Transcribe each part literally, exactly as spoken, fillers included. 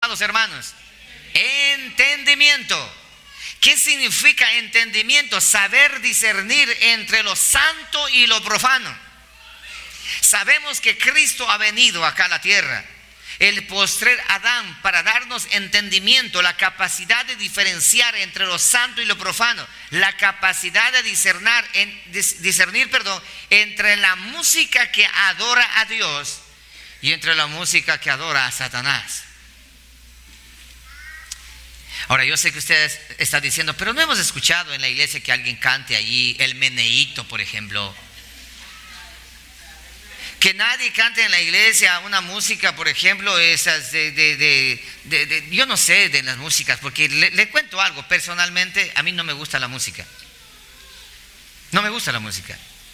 amados hermanos? Entendimiento. ¿Qué significa entendimiento? Saber discernir entre lo santo y lo profano. Sabemos que Cristo ha venido acá a la tierra, el postrer Adán, para darnos entendimiento, la capacidad de diferenciar entre lo santo y lo profano, la capacidad de discernir, en, discernir perdón, entre la música que adora a Dios y entre la música que adora a Satanás. Ahora, yo sé que ustedes están diciendo, pero no hemos escuchado en la iglesia que alguien cante allí el meneíto, por ejemplo. Que nadie cante en la iglesia una música, por ejemplo, esas de, de, de, de, de yo no sé de las músicas, porque le, le cuento algo, personalmente a mí no me gusta la música. No me gusta la música.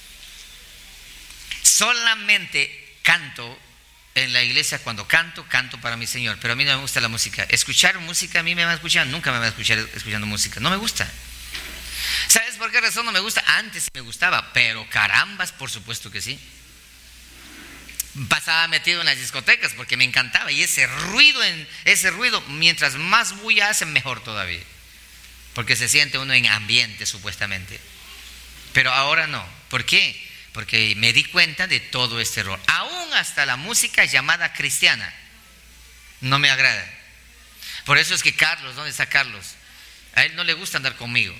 Solamente canto en la iglesia, cuando canto, canto para mi Señor, pero a mí no me gusta la música. Escuchar música, a mí me va a escuchar, nunca me va a escuchar escuchando música, no me gusta. ¿Sabes por qué razón no me gusta? Antes me gustaba, pero carambas, por supuesto que sí. Pasaba metido en las discotecas porque me encantaba, y ese ruido, en, ese ruido, mientras más bulla hace, mejor todavía, porque se siente uno en ambiente supuestamente. Pero ahora no. ¿Por qué? Porque me di cuenta de todo este error. Aún hasta la música llamada cristiana no me agrada. Por eso es que Carlos, ¿dónde está Carlos? A él no le gusta andar conmigo,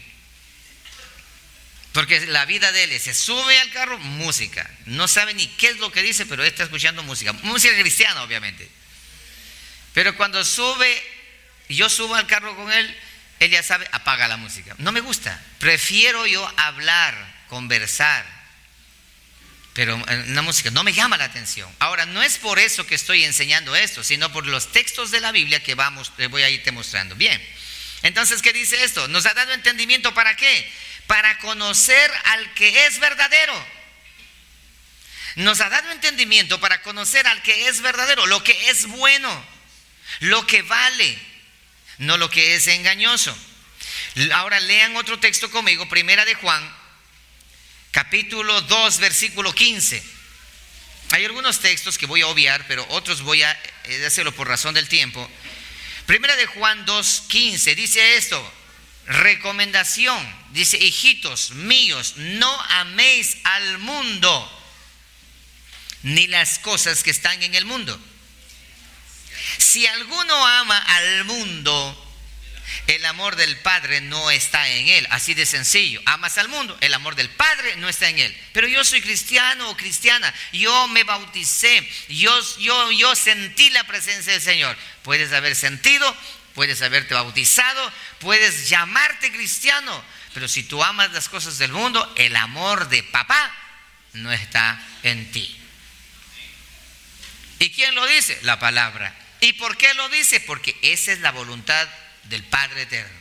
porque la vida de él es, se sube al carro, música. No sabe ni qué es lo que dice, pero él está escuchando música. Música cristiana, obviamente. Pero cuando sube, yo subo al carro con él, él ya sabe, apaga la música. No me gusta. Prefiero yo hablar, conversar. Pero una música no me llama la atención. Ahora, no es por eso que estoy enseñando esto, sino por los textos de la Biblia que vamos, voy a irte mostrando. Bien. Entonces, ¿qué dice esto? Nos ha dado entendimiento, ¿para qué? Para conocer al que es verdadero. Nos ha dado entendimiento para conocer al que es verdadero, lo que es bueno, lo que vale, no lo que es engañoso. Ahora lean otro texto conmigo, Primera de Juan, capítulo dos, versículo quince. Hay algunos textos que voy a obviar, pero otros voy a hacerlo por razón del tiempo. Primera de Juan dos, quince dice esto: recomendación, dice: hijitos míos, no améis al mundo ni las cosas que están en el mundo. Si alguno ama al mundo, el amor del Padre no está en él. Así de sencillo. Amas al mundo, el amor del Padre no está en él. Pero yo soy cristiano o cristiana, yo me bauticé, yo, yo, yo sentí la presencia del Señor. Puedes haber sentido, puedes haberte bautizado, puedes llamarte cristiano, pero si tú amas las cosas del mundo, el amor de papá no está en ti. ¿Y quién lo dice? La palabra. ¿Y por qué lo dice? Porque esa es la voluntad del Padre eterno.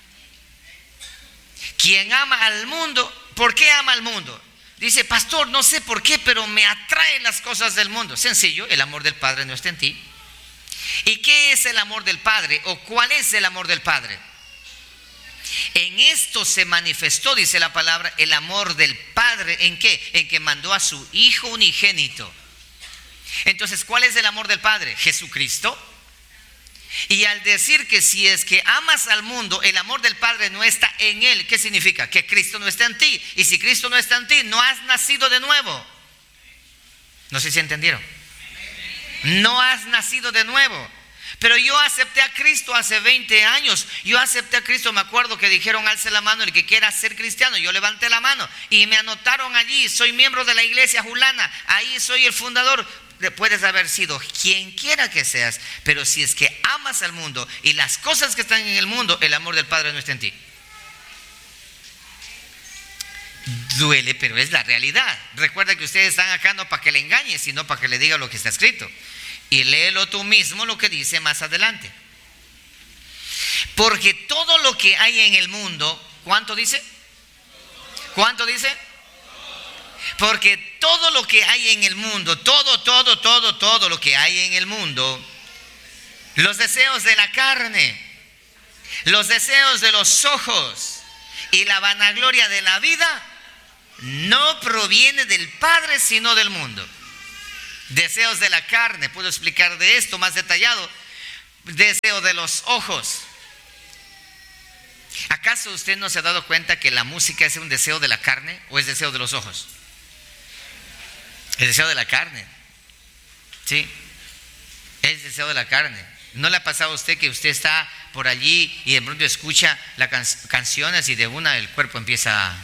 Quien ama al mundo, ¿por qué ama al mundo? Dice: pastor, no sé por qué, pero me atraen las cosas del mundo. Sencillo, el amor del Padre no está en ti. ¿Y qué es el amor del Padre? ¿O cuál es el amor del Padre? En esto se manifestó, dice la palabra, el amor del Padre. ¿En qué? En que mandó a su Hijo unigénito. Entonces, ¿cuál es el amor del Padre? Jesucristo. Y al decir que si es que amas al mundo, el amor del Padre no está en él, ¿qué significa? Que Cristo no está en ti. Y si Cristo no está en ti, no has nacido de nuevo. No sé si entendieron. No has nacido de nuevo. Pero yo acepté a Cristo hace veinte años. Yo acepté a Cristo, me acuerdo que dijeron: alce la mano el que quiera ser cristiano. Yo levanté la mano y me anotaron allí. Soy miembro de la iglesia Julana. Ahí soy el fundador. Puedes haber sido quien quiera que seas, pero si es que amas al mundo y las cosas que están en el mundo, el amor del Padre no está en ti. Duele, pero es la realidad. Recuerda que ustedes están acá no para que le engañe, sino para que le diga lo que está escrito. Y léelo tú mismo lo que dice más adelante. Porque todo lo que hay en el mundo, ¿cuánto dice? ¿Cuánto dice? Porque todo lo que hay en el mundo, todo, todo, todo, todo lo que hay en el mundo, los deseos de la carne, los deseos de los ojos y la vanagloria de la vida, no proviene del Padre, sino del mundo. Deseos de la carne, puedo explicar de esto más detallado. deseo de los ojos. ¿Acaso usted no se ha dado cuenta que la música es un deseo de la carne o es deseo de los ojos? Es deseo de la carne. Sí, es deseo de la carne. ¿No le ha pasado a usted que usted está por allí y de pronto escucha las can- canciones y de una el cuerpo empieza a...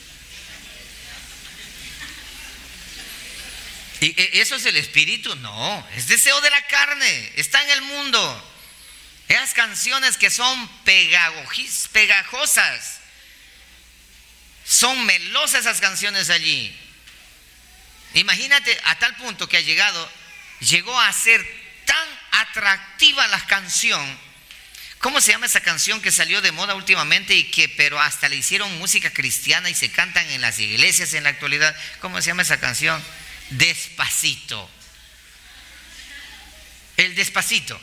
¿Y eso es el espíritu? No, es deseo de la carne, está en el mundo. Esas canciones que son pegajos- pegajosas, son melosas esas canciones allí. Imagínate a tal punto que ha llegado, llegó a ser tan atractiva la canción. ¿Cómo se llama esa canción que salió de moda últimamente y que pero hasta le hicieron música cristiana y se cantan en las iglesias en la actualidad? ¿Cómo se llama esa canción? Despacito. El Despacito.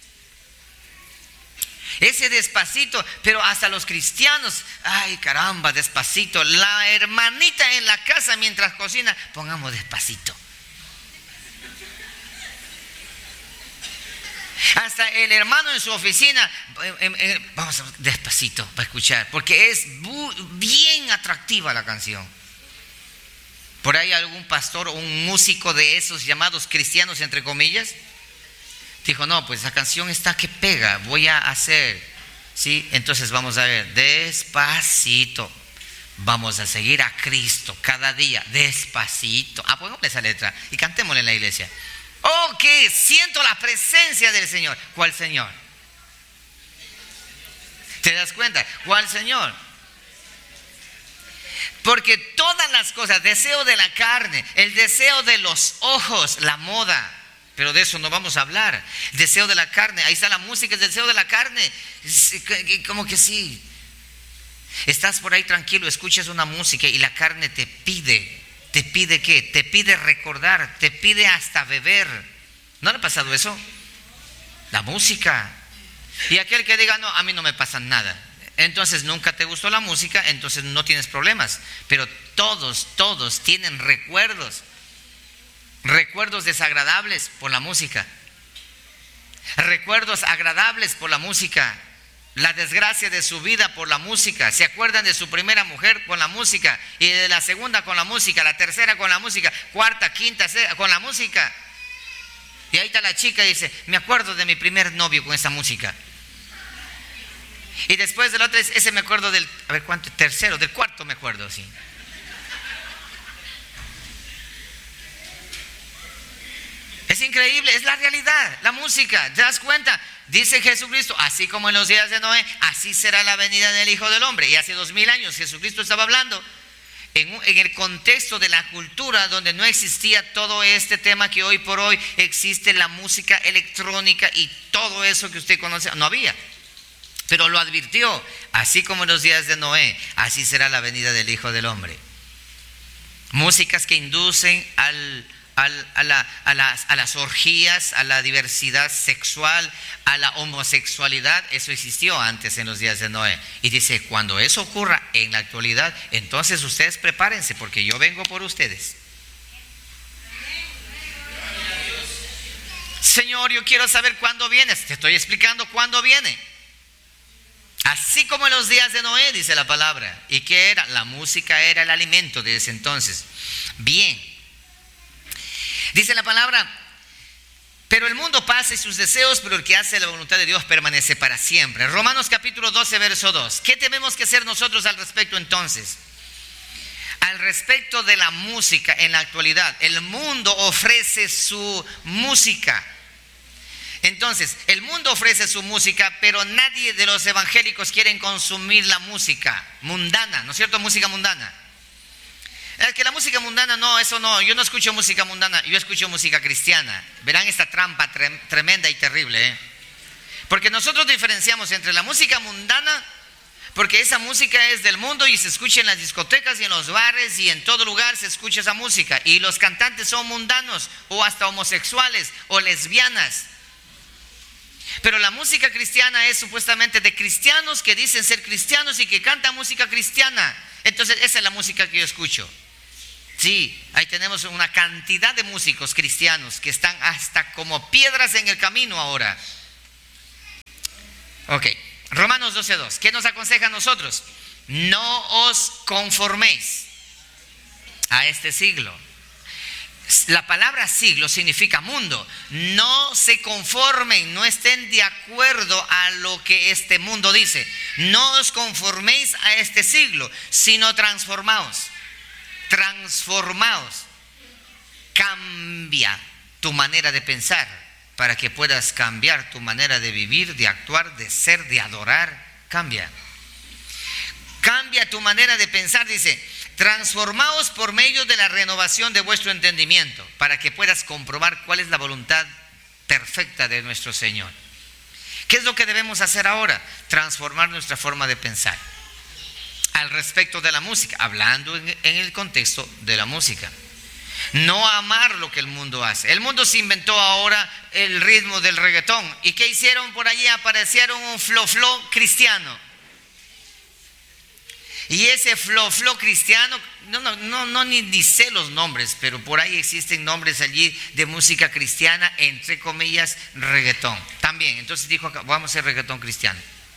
Ese Despacito, pero hasta los cristianos, ay caramba, Despacito. La hermanita en la casa mientras cocina, pongamos Despacito. Hasta el hermano en su oficina, eh, eh, vamos a Despacito para escuchar, porque es bu- bien atractiva la canción. Por ahí algún pastor o un músico de esos llamados cristianos entre comillas dijo, no, pues la canción está que pega, voy a hacer, ¿sí? Entonces vamos a ver, despacito, vamos a seguir a Cristo cada día, despacito. Ah, pongámosle esa letra y cantémosle en la iglesia. Oh, que siento la presencia del Señor. ¿Cuál Señor? ¿Te das cuenta? ¿Cuál Señor? Porque todas las cosas, deseo de la carne, el deseo de los ojos, la moda, pero de eso no vamos a hablar. Deseo de la carne, ahí está la música, el deseo de la carne. Como que sí. Estás por ahí tranquilo, escuchas una música y la carne te pide. ¿Te pide qué? Te pide recordar, te pide hasta beber. ¿No le ha pasado eso? La música. Y aquel que diga, no, a mí no me pasa nada. Entonces nunca te gustó la música, entonces no tienes problemas. Pero todos, todos tienen recuerdos. Recuerdos desagradables por la música. Recuerdos agradables por la música. La desgracia de su vida por la música. Se acuerdan de su primera mujer con la música, y de la segunda con la música, la tercera con la música, cuarta, quinta, sexta, con la música. Y ahí está la chica y dice, me acuerdo de mi primer novio con esa música. Y después del otro, ese me acuerdo del, a ver cuánto, tercero, del cuarto me acuerdo, sí. Es increíble, es la realidad, la música, ¿te das cuenta? Dice Jesucristo, así como en los días de Noé, así será la venida del Hijo del Hombre. Y hace dos mil años Jesucristo estaba hablando en, un, en el contexto de la cultura donde no existía todo este tema que hoy por hoy existe, la música electrónica y todo eso que usted conoce, no había. Pero lo advirtió, así como en los días de Noé, así será la venida del Hijo del Hombre. Músicas que inducen al... Al, a, la, a, las, a las orgías, a la diversidad sexual, a la homosexualidad. Eso existió antes en los días de Noé. Y dice, cuando eso ocurra en la actualidad, entonces ustedes prepárense, porque yo vengo por ustedes. Señor, yo quiero saber cuándo vienes. Te estoy explicando cuándo viene. Así como en los días de Noé, dice la palabra. ¿Y qué era? La música era el alimento de ese entonces. Bien. Dice la palabra, pero el mundo pasa y sus deseos, pero el que hace la voluntad de Dios permanece para siempre. Romanos capítulo doce, verso dos. ¿Qué tenemos que hacer nosotros al respecto entonces? Al respecto de la música en la actualidad, el mundo ofrece su música. Entonces, el mundo ofrece su música, pero nadie de los evangélicos quiere consumir la música mundana, ¿no es cierto? Música mundana. Es que la música mundana, no, eso no, yo no escucho música mundana, yo escucho música cristiana. Verán esta trampa tre- tremenda y terrible, ¿eh? Porque nosotros diferenciamos entre la música mundana, porque esa música es del mundo y se escucha en las discotecas y en los bares y en todo lugar se escucha esa música. Y los cantantes son mundanos o hasta homosexuales o lesbianas. Pero la música cristiana es supuestamente de cristianos que dicen ser cristianos y que cantan música cristiana. Entonces esa es la música que yo escucho. Sí, ahí tenemos una cantidad de músicos cristianos que están hasta como piedras en el camino ahora. Ok, Romanos doce dos. ¿Qué nos aconseja a nosotros? No os conforméis a este siglo. La palabra siglo significa mundo. No se conformen, no estén de acuerdo a lo que este mundo dice. No os conforméis a este siglo, sino transformaos. Transformaos. Cambia tu manera de pensar para que puedas cambiar tu manera de vivir, de actuar, de ser, de adorar. Cambia. Cambia tu manera de pensar, dice. Transformaos por medio de la renovación de vuestro entendimiento, para que puedas comprobar cuál es la voluntad perfecta de nuestro Señor. ¿Qué es lo que debemos hacer ahora? Transformar nuestra forma de pensar. Al respecto de la música, hablando en, en el contexto de la música. No amar lo que el mundo hace. El mundo se inventó ahora el ritmo del reggaetón. ¿Y qué hicieron por allí? Aparecieron un flow-flow cristiano. Y ese flow flow cristiano, no, no, no, no ni, ni sé los nombres, pero por ahí existen nombres allí de música cristiana, entre comillas, reggaetón. También, entonces dijo, vamos a hacer reggaetón cristiano.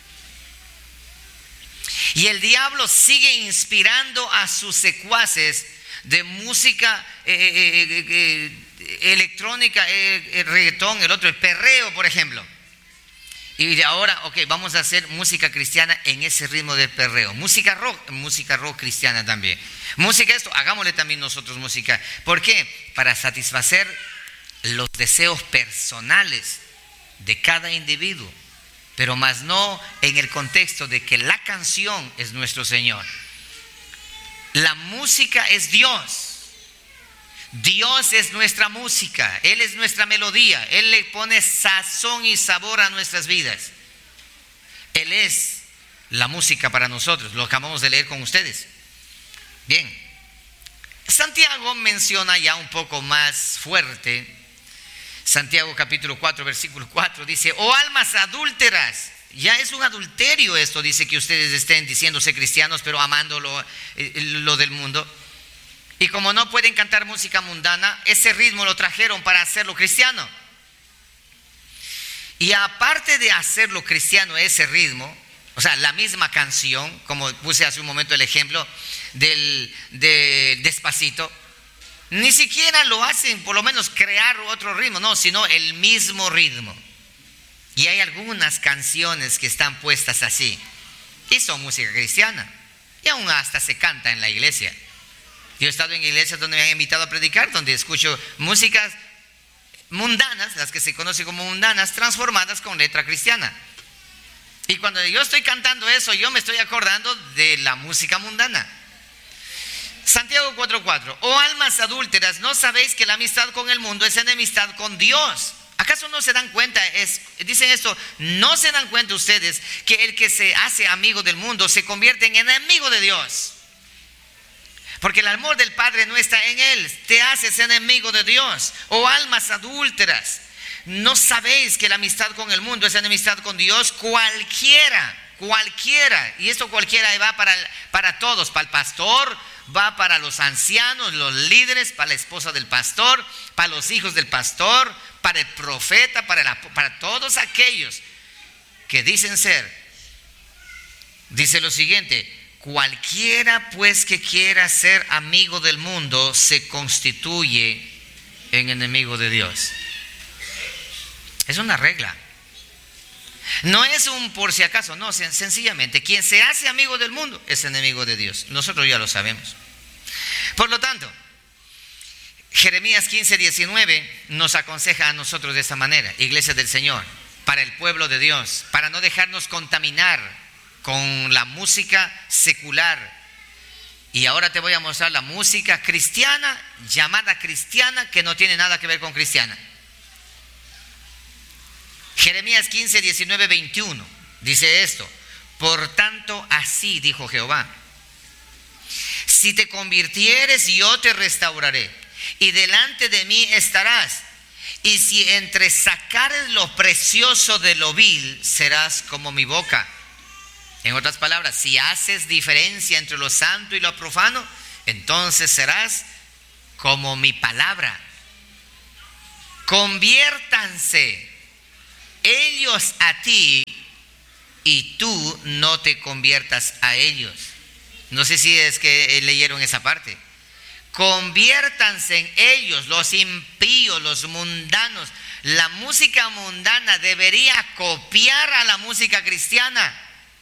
Y el diablo sigue inspirando a sus secuaces de música eh, eh, eh, electrónica, eh, el reggaetón, el otro, el perreo, por ejemplo. Y de ahora, ok, vamos a hacer música cristiana en ese ritmo de perreo. Música rock, música rock cristiana también. Música esto, hagámosle también nosotros música. ¿Por qué? Para satisfacer los deseos personales de cada individuo, pero más no en el contexto de que la canción es nuestro Señor. La música es Dios. Dios es nuestra música, Él es nuestra melodía, Él le pone sazón y sabor a nuestras vidas. Él es la música para nosotros, lo acabamos de leer con ustedes. Bien, Santiago menciona ya un poco más fuerte, Santiago capítulo cuatro, versículo cuatro, dice, oh almas adúlteras, ya es un adulterio esto, dice que ustedes estén diciéndose cristianos pero amando lo, lo del mundo. Y como no pueden cantar música mundana, ese ritmo lo trajeron para hacerlo cristiano. Y aparte de hacerlo cristiano ese ritmo, o sea, la misma canción, como puse hace un momento el ejemplo del de Despacito, ni siquiera lo hacen por lo menos crear otro ritmo, no, sino el mismo ritmo. Y hay algunas canciones que están puestas así, y son música cristiana, y aún hasta se canta en la iglesia. Yo he estado en iglesias donde me han invitado a predicar, donde escucho músicas mundanas, las que se conocen como mundanas, transformadas con letra cristiana. Y cuando yo estoy cantando eso, yo me estoy acordando de la música mundana. Santiago cuatro cuatro, oh almas adúlteras, ¿no sabéis que la amistad con el mundo es enemistad con Dios? ¿Acaso no se dan cuenta? Es, dicen esto, ¿no se dan cuenta ustedes que el que se hace amigo del mundo se convierte en enemigo de Dios? Porque el amor del Padre no está en él, te haces enemigo de Dios. Oh almas adúlteras, ¿no sabéis que la amistad con el mundo es enemistad con Dios? Cualquiera, cualquiera, y esto cualquiera va para, para todos, para el pastor, va para los ancianos, los líderes, para la esposa del pastor, para los hijos del pastor, para el profeta, para, la, para todos aquellos que dicen ser. Dice lo siguiente, cualquiera pues que quiera ser amigo del mundo se constituye en enemigo de Dios. Es una regla. No es un por si acaso, no, sencillamente quien se hace amigo del mundo es enemigo de Dios. Nosotros ya lo sabemos. Por lo tanto, Jeremías quince diecinueve nos aconseja a nosotros de esta manera, iglesia del Señor, para el pueblo de Dios, para no dejarnos contaminar con la música secular. Y ahora te voy a mostrar la música cristiana, llamada cristiana, que no tiene nada que ver con cristiana. Jeremías quince, diecinueve, veintiuno dice esto: por tanto, así dijo Jehová, si te convirtieres, yo te restauraré, y delante de mí estarás, y si entresacares lo precioso de lo vil, serás como mi boca. En otras palabras, si haces diferencia entre lo santo y lo profano, entonces serás como mi palabra. Conviértanse ellos a ti y tú no te conviertas a ellos. No sé si es que leyeron esa parte. Conviértanse en ellos, los impíos, los mundanos. La música mundana debería copiar a la música cristiana.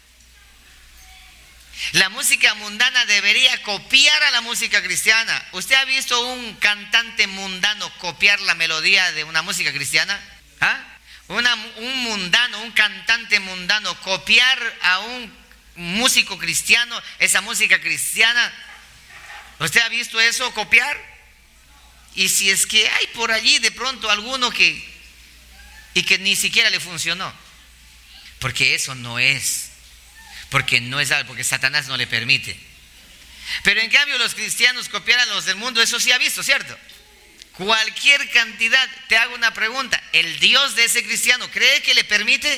La música mundana debería copiar a la música cristiana. ¿Usted ha visto un cantante mundano copiar la melodía de una música cristiana? ¿Ah? Una, un mundano, un cantante mundano copiar a un músico cristiano, esa música cristiana. ¿Usted ha visto eso copiar? Y si es que hay por allí de pronto alguno que y que ni siquiera le funcionó, porque eso no es, porque no es algo, porque Satanás no le permite. Pero en cambio los cristianos copiar a los del mundo, eso sí ha visto, ¿cierto? Cualquier cantidad. Te hago una pregunta: ¿el Dios de ese cristiano cree que le permite?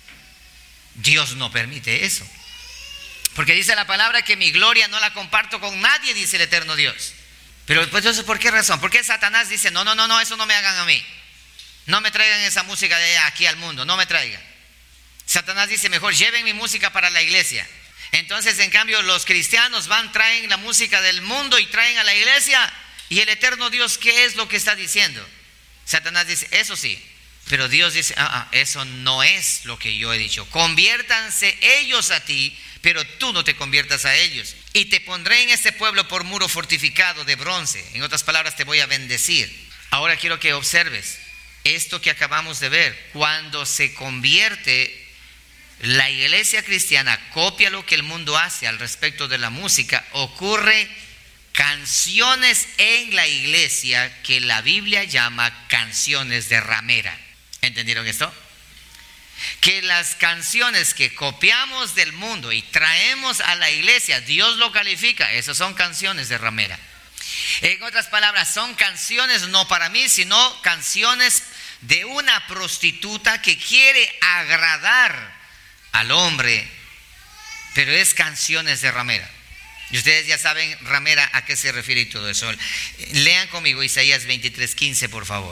Dios no permite eso, porque dice la palabra que mi gloria no la comparto con nadie, dice el eterno Dios. Pero pues entonces, ¿por qué razón? ¿Por qué Satanás dice no, no, no, no, eso no me hagan a mí? No me traigan esa música de aquí al mundo, no me traigan. Satanás dice mejor lleven mi música para la iglesia. Entonces en cambio los cristianos van, traen la música del mundo y traen a la iglesia. Y el eterno Dios, ¿qué es lo que está diciendo? Satanás dice eso sí, pero Dios dice ah, ah, eso no es lo que yo he dicho. Conviértanse ellos a ti, pero tú no te conviertas a ellos. Y te pondré en este pueblo por muro fortificado de bronce. En otras palabras, te voy a bendecir. Ahora quiero que observes esto que acabamos de ver. Cuando se convierte la iglesia cristiana, copia lo que el mundo hace al respecto de la música, ocurre canciones en la iglesia que la Biblia llama canciones de ramera. ¿Entendieron esto? Que las canciones que copiamos del mundo y traemos a la iglesia, Dios lo califica, esas son canciones de ramera. En otras palabras, son canciones no para mí, sino canciones de una prostituta que quiere agradar al hombre, pero es canciones de ramera. Y ustedes ya saben, ramera, a qué se refiere y todo eso. Lean conmigo Isaías veintitrés quince, por favor.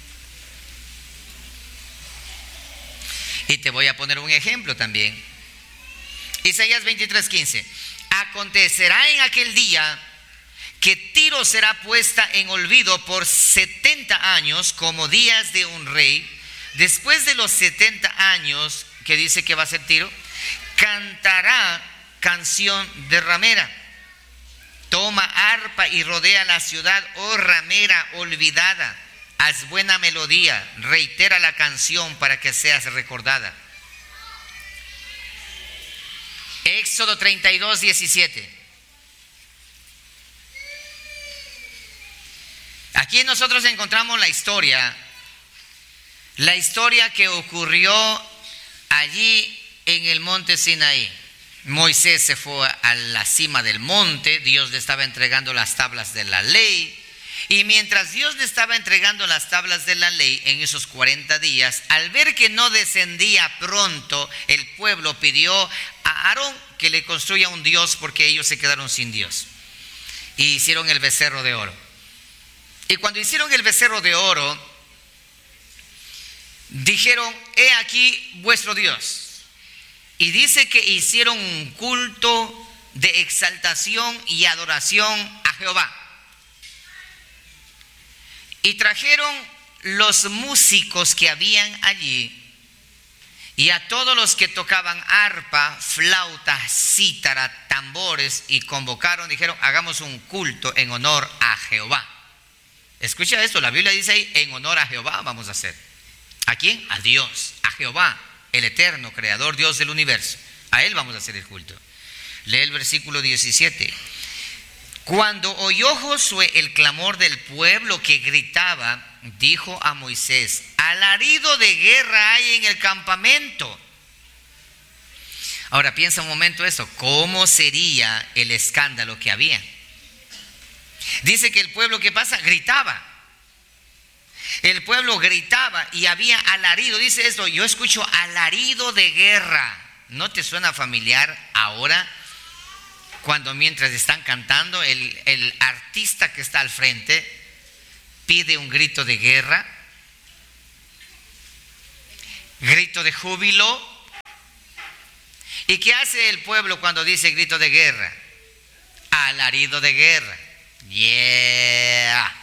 Y te voy a poner un ejemplo también. Isaías veintitrés quince. Acontecerá en aquel día que Tiro será puesta en olvido por setenta años, como días de un rey. Después de los setenta años, que dice que va a ser Tiro, cantará canción de ramera. Toma arpa y rodea la ciudad, oh ramera olvidada. Haz buena melodía, reitera la canción para que seas recordada. Éxodo treinta y dos, diecisiete. Aquí nosotros encontramos la historia, la historia que ocurrió allí en el monte Sinaí. Moisés se fue a la cima del monte, Dios le estaba entregando las tablas de la ley. Y mientras Dios le estaba entregando las tablas de la ley en esos cuarenta días, al ver que no descendía pronto, el pueblo pidió a Aarón que le construya un Dios, porque ellos se quedaron sin Dios. Y hicieron el becerro de oro. Y cuando hicieron el becerro de oro, dijeron: he aquí vuestro Dios. Y dice que hicieron un culto de exaltación y adoración a Jehová. Y trajeron los músicos que habían allí y a todos los que tocaban arpa, flauta, cítara, tambores, y convocaron, dijeron: hagamos un culto en honor a Jehová. Escucha esto, la Biblia dice ahí: en honor a Jehová vamos a hacer. ¿A quién? A Dios, a Jehová, el eterno creador, Dios del universo. A Él vamos a hacer el culto. Lee el versículo diecisiete. Cuando oyó Josué el clamor del pueblo que gritaba, dijo a Moisés: alarido de guerra hay en el campamento. Ahora piensa un momento eso, ¿cómo sería el escándalo que había? Dice que el pueblo, ¿qué pasa? Gritaba. El pueblo gritaba y había alarido. Dice esto: yo escucho alarido de guerra. ¿No te suena familiar ahora? Cuando mientras están cantando, el, el artista que está al frente pide un grito de guerra, grito de júbilo. ¿Y qué hace el pueblo cuando dice grito de guerra? Alarido de guerra. Yeah.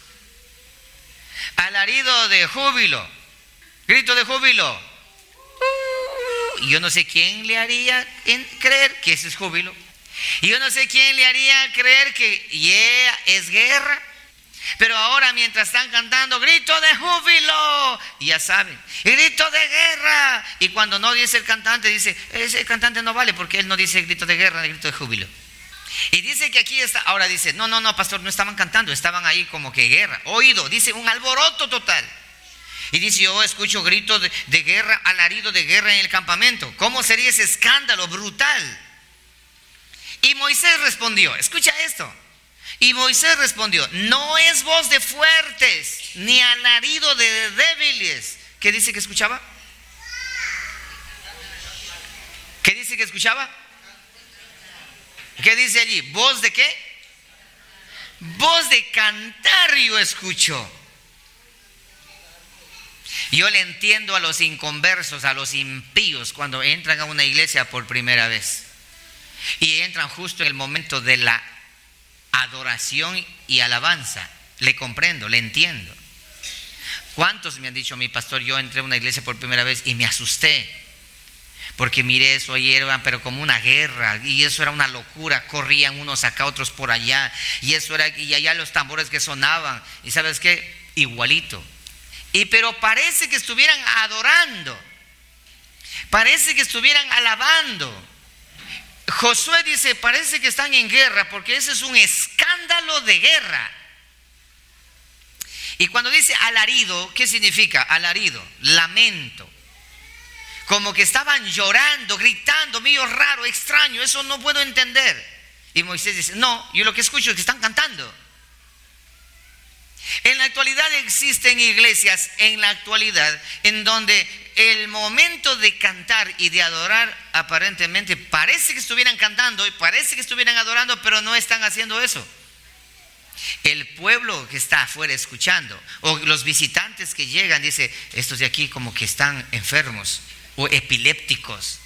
Alarido de júbilo. Grito de júbilo. Uh, yo no sé quién le haría en creer que eso es júbilo. Yo no sé quién le haría creer que yeah es guerra. Pero ahora mientras están cantando grito de júbilo, ya saben, grito de guerra. Y cuando no dice el cantante, dice, ese cantante no vale porque él no dice grito de guerra, grito de júbilo. Y dice que aquí está, ahora dice, no, no, no, pastor, no estaban cantando, estaban ahí como que guerra. Oído, dice un alboroto total. Y dice, yo escucho gritos de, de guerra, alarido de guerra en el campamento. ¿Cómo sería ese escándalo brutal? Y Moisés respondió, escucha esto. Y Moisés respondió, no es voz de fuertes, ni alarido de débiles. ¿Qué dice que escuchaba? ¿Qué dice que escuchaba? ¿Qué dice allí? ¿Voz de qué? Voz de cantar yo escucho. Yo le entiendo a los inconversos, a los impíos, cuando entran a una iglesia por primera vez. Y entran justo en el momento de la adoración y alabanza. Le comprendo, le entiendo. ¿Cuántos me han dicho, mi pastor, yo entré a una iglesia por primera vez y me asusté? Porque miré eso ayer, pero como una guerra, y eso era una locura, corrían unos acá, otros por allá, y eso era, y allá los tambores que sonaban, y ¿sabes qué? Igualito. Y pero parece que estuvieran adorando, parece que estuvieran alabando. Josué dice, parece que están en guerra, porque ese es un escándalo de guerra. Y cuando dice alarido, ¿qué significa? Alarido, lamento. Como que estaban llorando, gritando, medio raro, extraño, eso no puedo entender. Y Moisés dice, no, yo lo que escucho es que están cantando. En la actualidad existen iglesias, en la actualidad, en donde el momento de cantar y de adorar aparentemente parece que estuvieran cantando y parece que estuvieran adorando, pero no están haciendo eso. El pueblo que está afuera escuchando, o los visitantes que llegan, dice, estos de aquí como que están enfermos o epilépticos.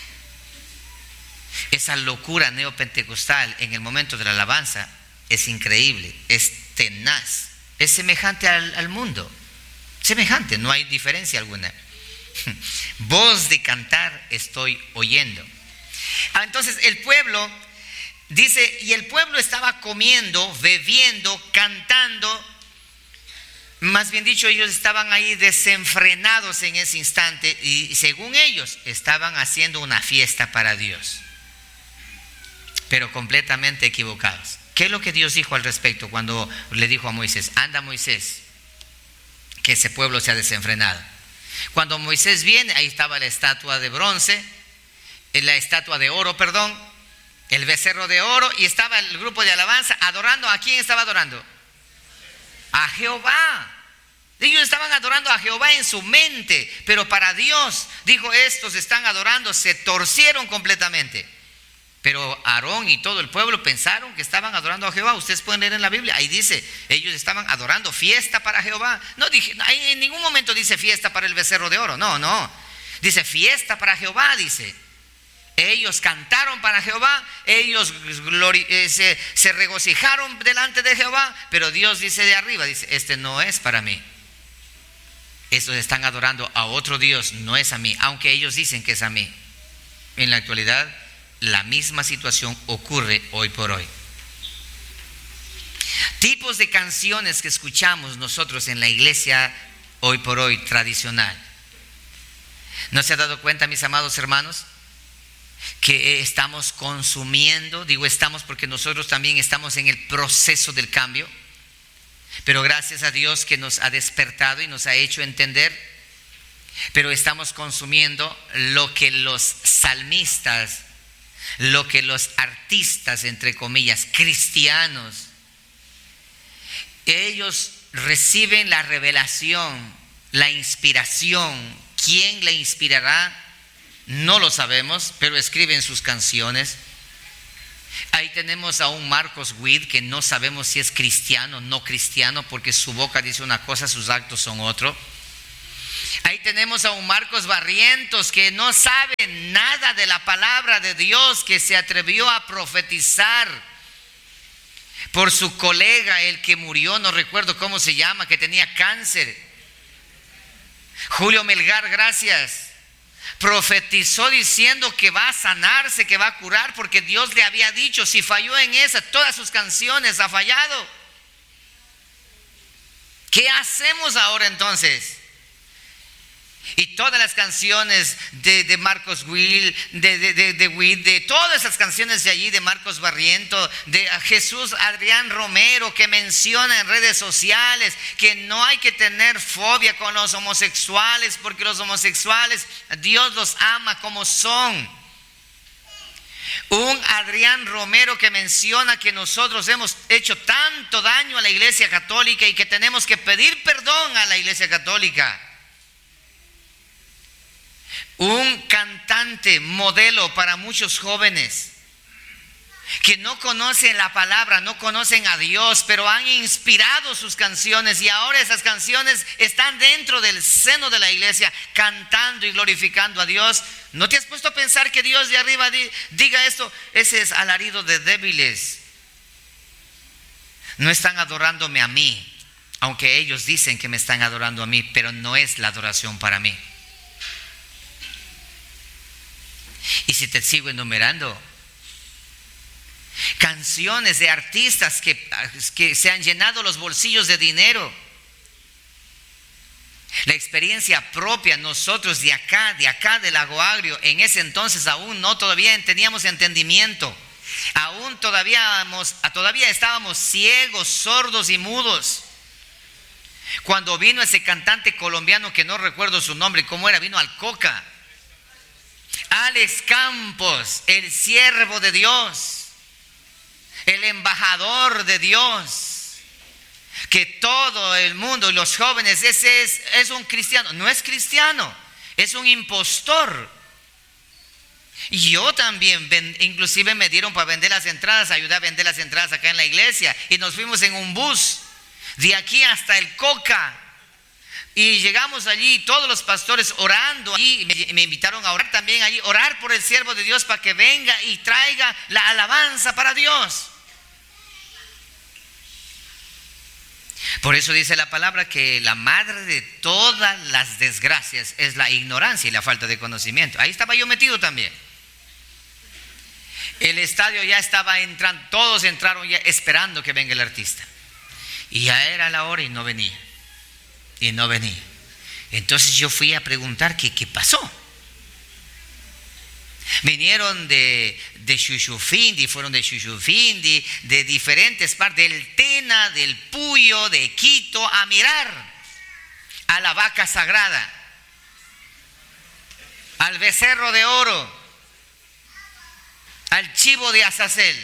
Esa locura neopentecostal en el momento de la alabanza es increíble, es tenaz. Es semejante al, al mundo, semejante, no hay diferencia alguna. Voz de cantar estoy oyendo. Ah, entonces el pueblo dice, y el pueblo estaba comiendo, bebiendo, cantando. Más bien dicho, ellos estaban ahí desenfrenados en ese instante y según ellos estaban haciendo una fiesta para Dios, pero completamente equivocados. ¿Qué es lo que Dios dijo al respecto cuando le dijo a Moisés, anda Moisés, que ese pueblo se ha desenfrenado? Cuando Moisés viene, ahí estaba la estatua de bronce, la estatua de oro, perdón, el becerro de oro, y estaba el grupo de alabanza adorando. ¿A quién estaba adorando? A Jehová. Ellos estaban adorando a Jehová en su mente, pero para Dios, dijo, estos están adorando, se torcieron completamente. Pero Aarón y todo el pueblo pensaron que estaban adorando a Jehová. Ustedes pueden leer en la Biblia, ahí dice, ellos estaban adorando fiesta para Jehová. No dije, en ningún momento dice fiesta para el becerro de oro, no, no. Dice fiesta para Jehová, dice. Ellos cantaron para Jehová, ellos glori- eh, se, se regocijaron delante de Jehová, pero Dios dice de arriba, dice, este no es para mí. Estos están adorando a otro Dios, no es a mí, aunque ellos dicen que es a mí. En la actualidad, la misma situación ocurre hoy por hoy. Tipos de canciones que escuchamos nosotros en la iglesia hoy por hoy tradicional. ¿No se ha dado cuenta, mis amados hermanos, que estamos consumiendo? Digo estamos porque nosotros también estamos en el proceso del cambio, pero gracias a Dios que nos ha despertado y nos ha hecho entender, pero estamos consumiendo lo que los salmistas, lo que los artistas, entre comillas, cristianos, ellos reciben la revelación, la inspiración. ¿Quién le inspirará? No lo sabemos, pero escriben sus canciones. Ahí tenemos a un Marcos Witt que no sabemos si es cristiano o no cristiano, porque su boca dice una cosa, sus actos son otro. Ahí tenemos a un Marcos Barrientos que no sabe nada de la palabra de Dios, que se atrevió a profetizar por su colega, el que murió, no recuerdo cómo se llama, que tenía cáncer. Julio Melgar, gracias. Profetizó diciendo que va a sanarse, que va a curar, porque Dios le había dicho. Si falló en esa, todas sus canciones ha fallado. ¿Qué hacemos ahora entonces? Y todas las canciones de, de Marcos Will, de, de, de, de, Witt, de todas esas canciones de allí, de Marcos Barriento, de Jesús Adrián Romero, que menciona en redes sociales que no hay que tener fobia con los homosexuales, porque los homosexuales Dios los ama como son. Un Adrián Romero que menciona que nosotros hemos hecho tanto daño a la Iglesia Católica y que tenemos que pedir perdón a la Iglesia Católica. Un cantante modelo para muchos jóvenes que no conocen la palabra, no conocen a Dios, pero han inspirado sus canciones y ahora esas canciones están dentro del seno de la iglesia cantando y glorificando a Dios. ¿No te has puesto a pensar que Dios de arriba diga esto? Ese es alarido de débiles. No están adorándome a mí, aunque ellos dicen que me están adorando a mí, pero no es la adoración para mí. Y si te sigo enumerando, canciones de artistas que, que se han llenado los bolsillos de dinero. La experiencia propia, nosotros de acá, de acá del Lago Agrio, en ese entonces aún no todavía teníamos entendimiento, aún todavía, todavía estábamos ciegos, sordos y mudos. Cuando vino ese cantante colombiano que no recuerdo su nombre, ¿cómo era? Vino al Coca. Alex Campos, el siervo de Dios, el embajador de Dios, que todo el mundo y los jóvenes, ese es, es un cristiano. No es cristiano, es un impostor. Y yo también, inclusive me dieron para vender las entradas, ayudé a vender las entradas acá en la iglesia, y nos fuimos en un bus de aquí hasta el Coca. Y llegamos allí, todos los pastores orando allí, me, me invitaron a orar también allí, orar por el siervo de Dios para que venga y traiga la alabanza para Dios. Por eso dice la palabra que la madre de todas las desgracias es la ignorancia y la falta de conocimiento. Ahí estaba yo metido también. El estadio ya estaba entrando, todos entraron ya esperando que venga el artista. Y ya era la hora y no venía. Y no venía. Entonces yo fui a preguntar qué, qué pasó. Vinieron de, de Chuchufindi, fueron de Chuchufindi, de diferentes partes, del Tena, del Puyo, de Quito, a mirar a la vaca sagrada, al becerro de oro, al chivo de Azazel.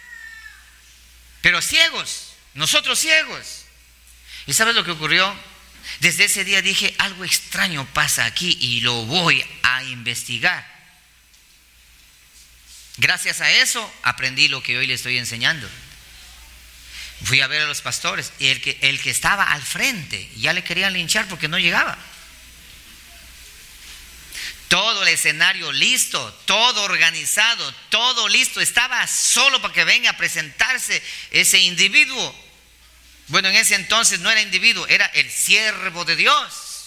Pero ciegos, nosotros ciegos. ¿Y sabes lo que ocurrió? Desde ese día dije, algo extraño pasa aquí y lo voy a investigar. Gracias a eso aprendí lo que hoy le estoy enseñando. Fui a ver a los pastores y el que, el que estaba al frente ya le querían linchar porque no llegaba. Todo el escenario listo, todo organizado, todo listo. Estaba solo para que venga a presentarse ese individuo. Bueno, en ese entonces no era individuo, era el siervo de Dios.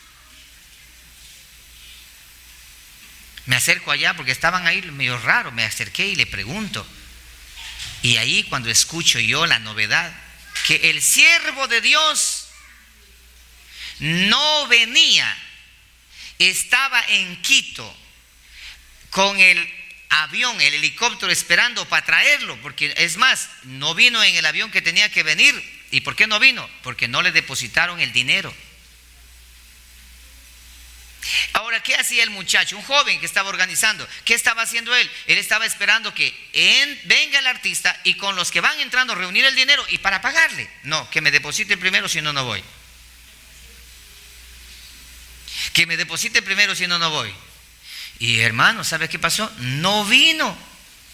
Me acerco allá porque estaban ahí medio raro, me acerqué y le pregunto. Y ahí cuando escucho yo la novedad, que el siervo de Dios no venía, estaba en Quito con el avión, el helicóptero esperando para traerlo, porque es más, no vino en el avión que tenía que venir. ¿Y por qué no vino? Porque no le depositaron el dinero. Ahora, ¿qué hacía el muchacho? Un joven que estaba organizando. ¿Qué estaba haciendo él? Él estaba esperando que en, venga el artista y con los que van entrando reunir el dinero y para pagarle. No, que me deposite primero, si no, no voy. Que me deposite primero, si no, no voy. Y hermano, ¿sabe qué pasó? No vino.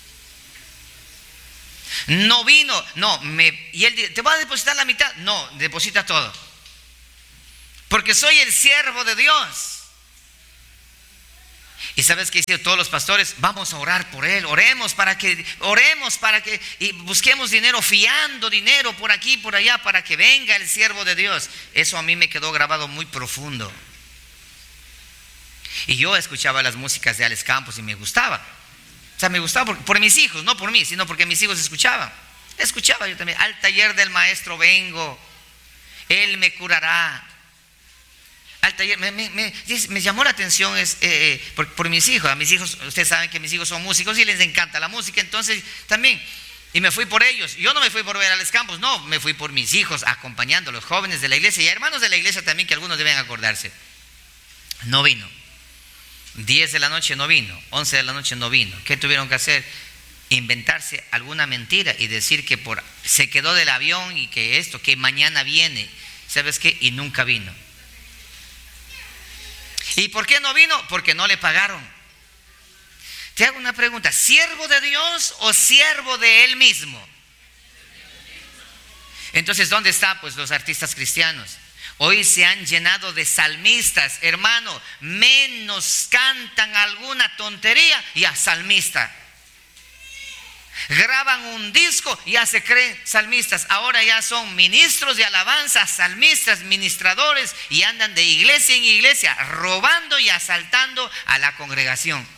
No vino, no, me, y él dice, ¿te va a depositar la mitad? No, deposita todo. porque soy el siervo de Dios. Y sabes qué hicieron todos los pastores, vamos a orar por él, oremos para que, oremos para que, y busquemos dinero, fiando dinero por aquí, por allá, para que venga el siervo de Dios. Eso a mí me quedó grabado muy profundo. Y yo escuchaba las músicas de Alex Campos y me gustaba. O sea, me gustaba por, por mis hijos, no por mí, sino porque mis hijos escuchaban. Escuchaba yo también, al taller del maestro vengo, él me curará. Al taller, me, me, me, me llamó la atención es, eh, por, por mis hijos. A mis hijos, ustedes saben que mis hijos son músicos y les encanta la música, entonces también. Y me fui por ellos. Yo no me fui por ver a Alex Campos, no, me fui por mis hijos, acompañando a los jóvenes de la iglesia y a hermanos de la iglesia también, que algunos deben acordarse. No vino. diez de la noche no vino, once de la noche no vino. ¿Qué tuvieron que hacer? Inventarse alguna mentira y decir que por, se quedó del avión y que esto, que mañana viene. ¿Sabes qué? Y nunca vino. ¿Y por qué no vino? Porque no le pagaron. Te hago una pregunta, ¿siervo de Dios o siervo de él mismo? Entonces, ¿dónde están pues los artistas cristianos? Hoy se han llenado de salmistas, hermano, menos cantan alguna tontería y a salmista. Graban un disco y ya se creen salmistas. Ahora ya son ministros de alabanza, salmistas, ministradores, y andan de iglesia en iglesia robando y asaltando a la congregación.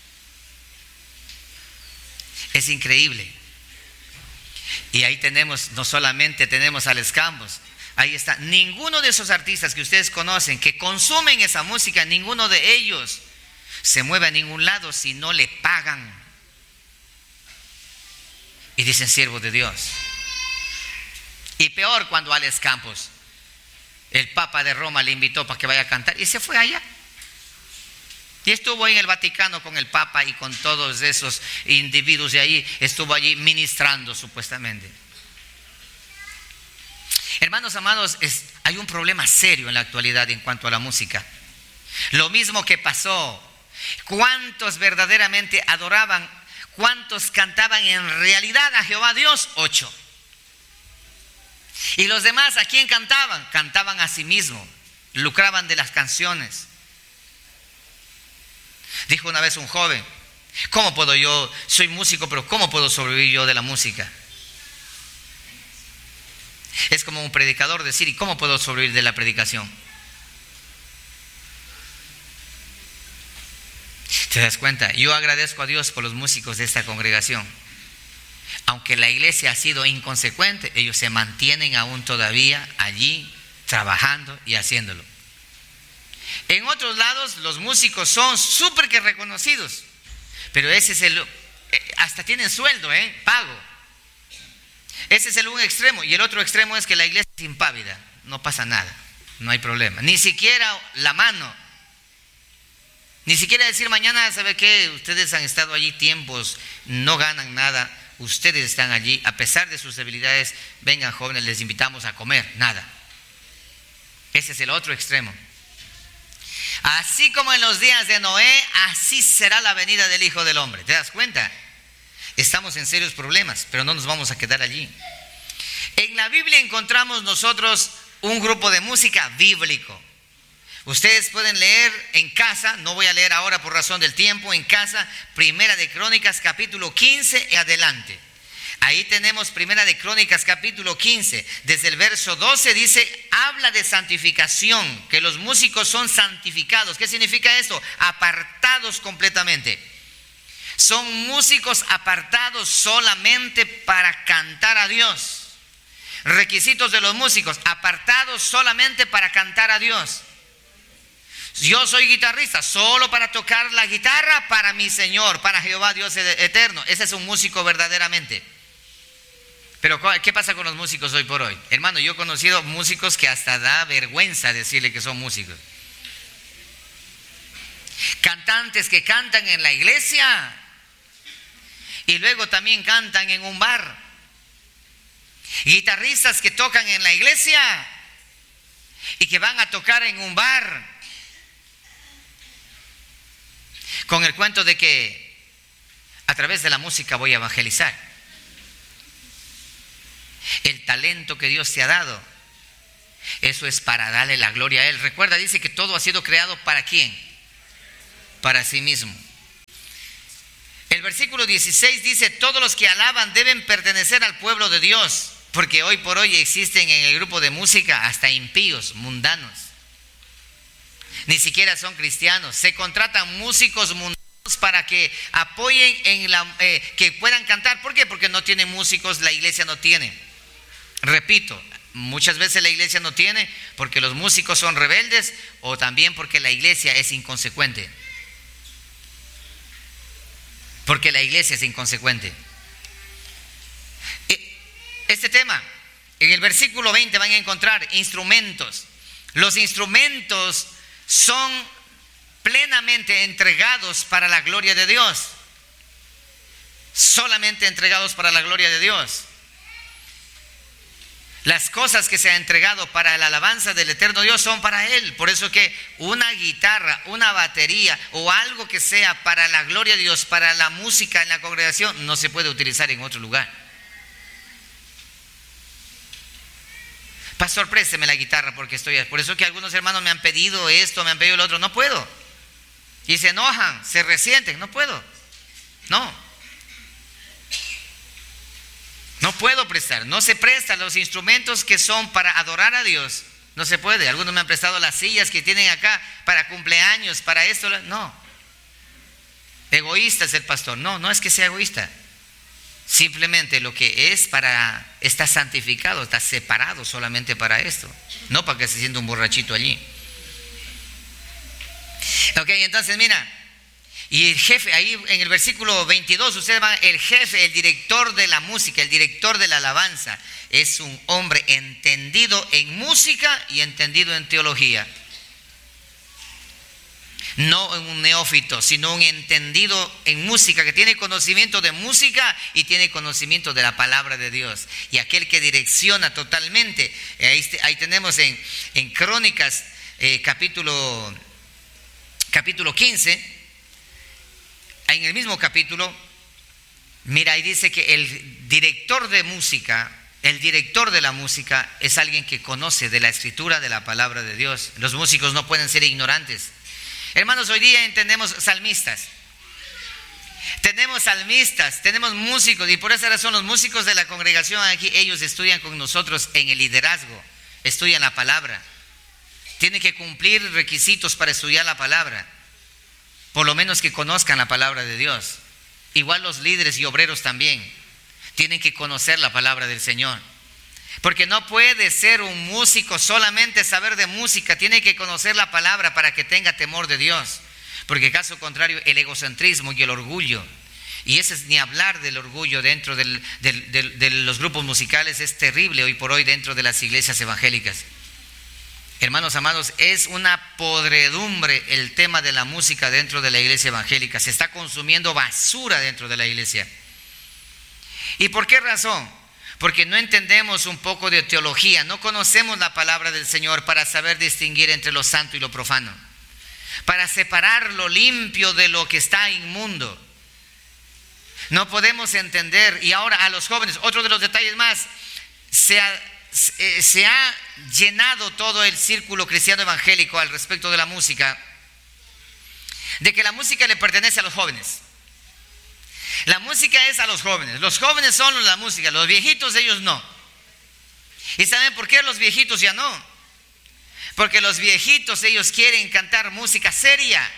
Es increíble. Y ahí tenemos, no solamente tenemos a Alex Campos, ahí está. Ninguno de esos artistas que ustedes conocen, que consumen esa música, ninguno de ellos se mueve a ningún lado si no le pagan. Y dicen siervo de Dios. Y peor cuando Alex Campos, el Papa de Roma, le invitó para que vaya a cantar y se fue allá. Y estuvo en el Vaticano con el Papa y con todos esos individuos de allí, estuvo allí ministrando supuestamente. Hermanos amados, es, hay un problema serio en la actualidad en cuanto a la música. Lo mismo que pasó. ¿Cuántos verdaderamente adoraban? ¿Cuántos cantaban en realidad a Jehová Dios? Ocho. Y los demás, ¿a quién cantaban? Cantaban a sí mismos, lucraban de las canciones. Dijo una vez un joven, ¿cómo puedo yo, soy músico, pero cómo puedo sobrevivir yo de la música? Es como un predicador decir, ¿y cómo puedo sobrevivir de la predicación? ¿Te das cuenta? Yo agradezco a Dios por los músicos de esta congregación. Aunque la iglesia ha sido inconsecuente, ellos se mantienen aún todavía allí trabajando y haciéndolo. En otros lados los músicos son súper que reconocidos, pero ese es el, hasta tienen sueldo, ¿eh? Pago. Ese es el un extremo, y el otro extremo es que la iglesia es impávida, no pasa nada, no hay problema, ni siquiera la mano, ni siquiera decir mañana, ¿sabe qué? Ustedes han estado allí tiempos, no ganan nada, ustedes están allí, a pesar de sus debilidades, vengan jóvenes, les invitamos a comer, nada. Ese es el otro extremo. Así como en los días de Noé, así será la venida del Hijo del Hombre. ¿Te das cuenta? Estamos en serios problemas, pero no nos vamos a quedar allí. En la Biblia encontramos nosotros un grupo de música bíblico. Ustedes pueden leer en casa, no voy a leer ahora por razón del tiempo, en casa, Primera de Crónicas capítulo quince en adelante. Ahí tenemos Primera de Crónicas capítulo quince, desde el verso doce dice, habla de santificación, que los músicos son santificados. ¿Qué significa esto? Apartados completamente. Son músicos apartados solamente para cantar a Dios. Requisitos de los músicos, apartados solamente para cantar a Dios. Yo soy guitarrista solo para tocar la guitarra para mi Señor, para Jehová Dios eterno. Ese es un músico verdaderamente. Pero ¿qué pasa con los músicos hoy por hoy? Hermano, yo he conocido músicos que hasta da vergüenza decirle que son músicos. Cantantes que cantan en la iglesia y luego también cantan en un bar. Guitarristas que tocan en la iglesia y que van a tocar en un bar con el cuento de que a través de la música voy a evangelizar. El talento que Dios te ha dado, Eso es para darle la gloria a Él. Recuerda, dice que todo ha sido creado ¿para quién? Para sí mismo. El versículo dieciséis dice: todos los que alaban deben pertenecer al pueblo de Dios, porque hoy por hoy existen en el grupo de música hasta impíos, mundanos. Ni siquiera son cristianos. Se contratan músicos mundanos para que apoyen en la, eh, que puedan cantar. ¿Por qué? Porque no tienen músicos, la iglesia no tiene. Repito, muchas veces la iglesia no tiene porque los músicos son rebeldes o también porque la iglesia es inconsecuente. Porque la iglesia es inconsecuente. Este tema, en el versículo veinte van a encontrar instrumentos. Los instrumentos son plenamente entregados para la gloria de Dios. Solamente entregados para la gloria de Dios. Las cosas que se ha entregado para la alabanza del eterno Dios son para Él. Por eso que una guitarra, una batería o algo que sea para la gloria de Dios, para la música en la congregación, no se puede utilizar en otro lugar. Pastor, présteme la guitarra porque estoy... Por eso que algunos hermanos me han pedido esto, me han pedido lo otro. No puedo. Y se enojan, se resienten. No puedo. No. No puedo prestar, no se presta los instrumentos que son para adorar a Dios. No se puede. Algunos me han prestado las sillas que tienen acá para cumpleaños, para esto. No. Egoísta es el pastor. No, no es que sea egoísta. Simplemente lo que es para, está santificado, está separado solamente para esto. No para que se sienta un borrachito allí. Ok, entonces mira. Y el jefe, ahí en el versículo veintidós, ustedes van, el jefe, el director de la música, el director de la alabanza, es un hombre entendido en música y entendido en teología. No un neófito, sino un entendido en música, que tiene conocimiento de música y tiene conocimiento de la palabra de Dios. Y aquel que direcciona totalmente, ahí, ahí tenemos en, en Crónicas, eh, capítulo, capítulo quince. En el mismo capítulo, mira, ahí dice que el director de música, el director de la música es alguien que conoce de la escritura, de la palabra de Dios. Los músicos no pueden ser ignorantes. Hermanos, hoy día entendemos salmistas. Tenemos salmistas, tenemos músicos, y por esa razón los músicos de la congregación aquí, ellos estudian con nosotros en el liderazgo, estudian la palabra. Tienen que cumplir requisitos para estudiar la palabra. Por lo menos que conozcan la palabra de Dios. Igual los líderes y obreros también tienen que conocer la palabra del Señor. Porque no puede ser un músico solamente saber de música, tiene que conocer la palabra para que tenga temor de Dios. Porque caso contrario, el egocentrismo y el orgullo, y ese es ni hablar del orgullo dentro del, del, del, de los grupos musicales, es terrible hoy por hoy dentro de las iglesias evangélicas. Hermanos amados, es una podredumbre el tema de la música dentro de la iglesia evangélica. Se está consumiendo basura dentro de la iglesia. ¿Y por qué razón? Porque no entendemos un poco de teología, no conocemos la palabra del Señor para saber distinguir entre lo santo y lo profano, para separar lo limpio de lo que está inmundo. No podemos entender. Y ahora a los jóvenes, otro de los detalles más, se ha se ha llenado todo el círculo cristiano evangélico al respecto de la música, de que la música le pertenece a los jóvenes. La música es a los jóvenes, los jóvenes son la música, los viejitos ellos no. ¿Y saben por qué los viejitos ya no? Porque los viejitos ellos quieren cantar música seria,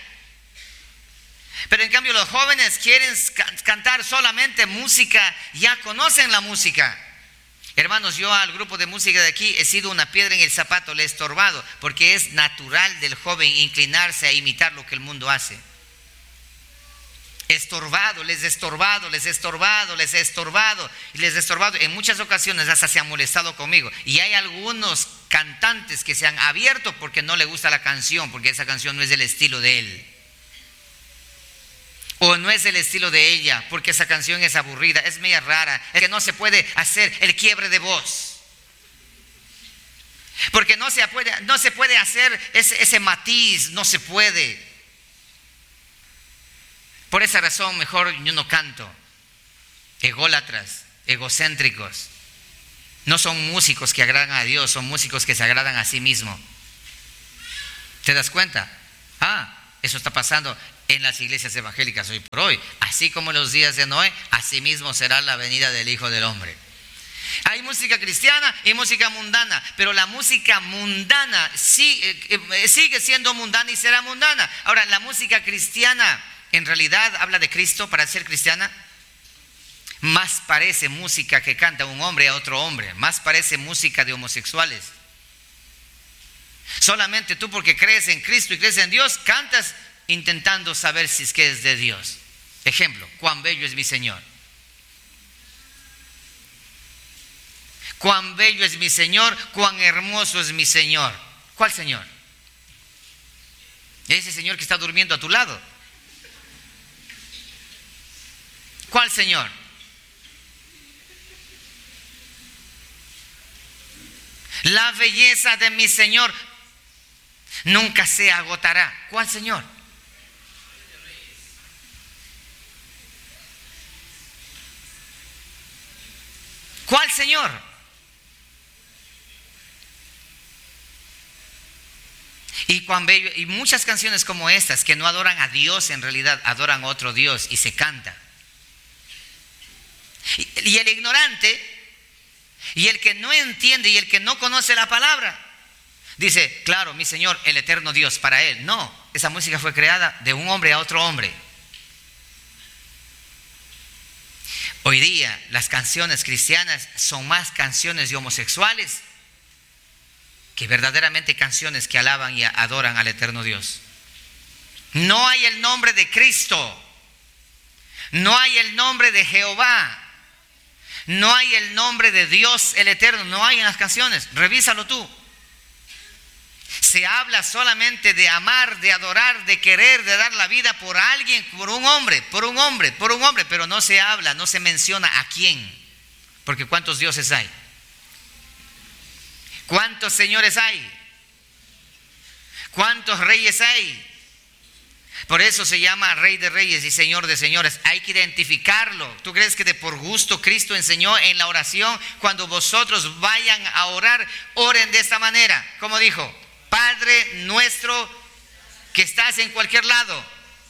pero en cambio los jóvenes quieren cantar solamente música, ya conocen la música. Hermanos, yo al grupo de música de aquí he sido una piedra en el zapato, le he estorbado, porque es natural del joven inclinarse a imitar lo que el mundo hace. Estorbado, les he estorbado, les he estorbado, les he estorbado, y les he estorbado. En muchas ocasiones hasta se han molestado conmigo. Y hay algunos cantantes que se han abierto porque no le gusta la canción, porque esa canción no es del estilo de él. O no es el estilo de ella, porque esa canción es aburrida, es media rara, es que no se puede hacer el quiebre de voz. Porque no se puede, no se puede hacer ese, ese matiz, no se puede. Por esa razón mejor yo no canto. Ególatras, egocéntricos. No son músicos que agradan a Dios, son músicos que se agradan a sí mismos. ¿Te das cuenta? Ah, eso está pasando en las iglesias evangélicas hoy por hoy. Así como en los días de Noé, así mismo será la venida del Hijo del Hombre. Hay música cristiana y música mundana, pero la música mundana sigue, sigue siendo mundana y será mundana. Ahora, la música cristiana en realidad habla de Cristo. Para ser cristiana, más parece música que canta un hombre a otro hombre, más parece música de homosexuales. Solamente tú, porque crees en Cristo y crees en Dios, cantas intentando saber si es que es de Dios. Ejemplo, cuán bello es mi Señor. Cuán bello es mi Señor, cuán hermoso es mi Señor. ¿Cuál Señor? Ese Señor que está durmiendo a tu lado. ¿Cuál Señor? La belleza de mi Señor nunca se agotará. ¿Cuál Señor? ¿Cuál Señor? Y cuán bello, y muchas canciones como estas que no adoran a Dios, en realidad adoran a otro Dios y se canta. Y, y el ignorante y el que no entiende y el que no conoce la palabra dice, claro, mi Señor, el eterno Dios, para él. No, esa música fue creada de un hombre a otro hombre. Hoy día las canciones cristianas son más canciones de homosexuales que verdaderamente canciones que alaban y adoran al eterno Dios. No hay el nombre de Cristo, no hay el nombre de Jehová, no hay el nombre de Dios el eterno, no hay en las canciones. Revísalo tú. Se habla solamente de amar, de adorar, de querer, de dar la vida por alguien, por un hombre, por un hombre, por un hombre, pero no se habla, no se menciona a quién, porque ¿cuántos dioses hay? ¿Cuántos señores hay? ¿Cuántos reyes hay? Por eso se llama Rey de Reyes y Señor de Señores. Hay que identificarlo. ¿Tú crees que de por gusto Cristo enseñó en la oración? Cuando vosotros vayan a orar, oren de esta manera. Como dijo, Padre nuestro que estás en cualquier lado.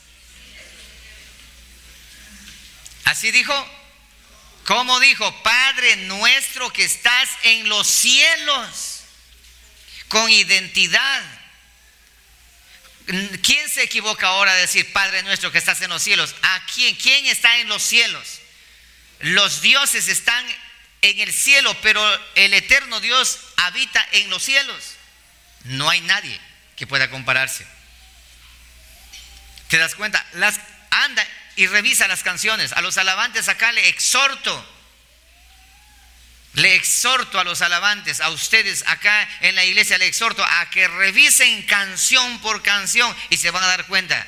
¿Así dijo? ¿Cómo dijo? Padre nuestro que estás en los cielos. Con identidad. ¿Quién se equivoca ahora de decir Padre nuestro que estás en los cielos? ¿A quién? ¿Quién está en los cielos? Los dioses están en el cielo, pero el eterno Dios habita en los cielos. No hay nadie que pueda compararse. ¿Te das cuenta? Las, anda y revisa las canciones. A los alabantes acá le exhorto. Le exhorto a los alabantes, a ustedes acá en la iglesia, le exhorto a que revisen canción por canción y se van a dar cuenta.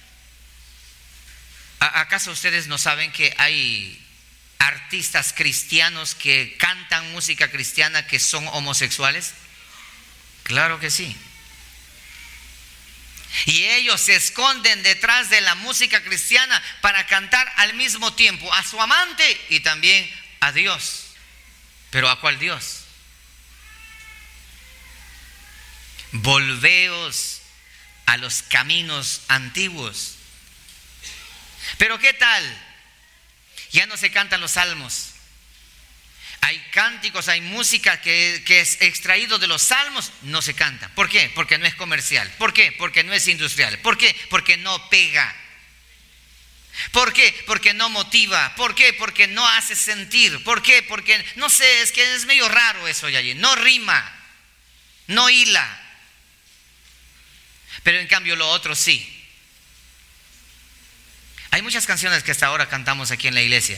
¿Acaso ustedes no saben que hay artistas cristianos que cantan música cristiana que son homosexuales? Claro que sí. Y ellos se esconden detrás de la música cristiana para cantar al mismo tiempo a su amante y también a Dios. ¿Pero a cuál Dios? Volveos a los caminos antiguos. ¿Pero qué tal? Ya no se cantan los salmos. Hay cánticos, hay música que, que es extraído de los salmos, no se canta. ¿Por qué? Porque no es comercial. ¿Por qué? Porque no es industrial. ¿Por qué? Porque no pega. ¿Por qué? Porque no motiva. ¿Por qué? Porque no hace sentir. ¿Por qué? Porque, no sé, es que es medio raro eso de allí. No rima, no hila. Pero en cambio lo otro sí. Hay muchas canciones que hasta ahora cantamos aquí en la iglesia